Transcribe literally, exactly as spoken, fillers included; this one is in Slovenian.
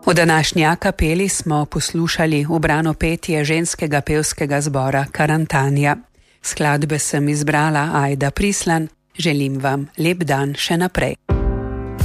V današnji a kapeli smo poslušali ubrano petje ženskega pevskega zbora Karantanja. Skladbe sem izbrala Ajda Prislan, želim vam lep dan še naprej.